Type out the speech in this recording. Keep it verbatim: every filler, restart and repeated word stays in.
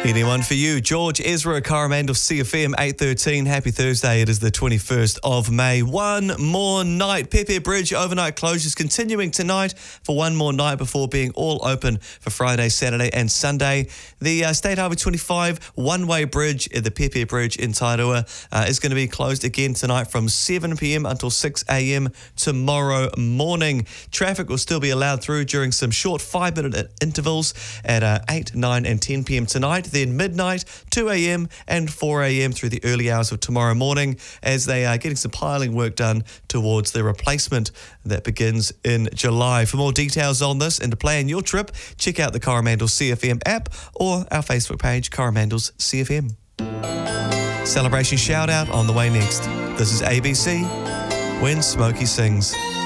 Anyone for you. George Ezra, Coromandel, C F M, eight thirteen. Happy Thursday. It is the twenty-first of May. One more night. Pepe Bridge overnight closures continuing tonight for one more night before being all open for Friday, Saturday and Sunday. The uh, State Highway twenty-five one-way bridge at the Pepe Bridge in Tairua uh, is going to be closed again tonight from seven p.m. until six a.m. tomorrow morning. Traffic will still be allowed through during some short five-minute intervals at uh, eight, nine and ten p.m. tonight. Then midnight, two a.m. and four a.m. through the early hours of tomorrow morning as they are getting some piling work done towards the replacement that begins in July. For more details on this and to plan your trip, check out the Coromandel C F M app or our Facebook page, Coromandel's C F M. Celebration shout out on the way next. This is A B C, When Smokey Sings.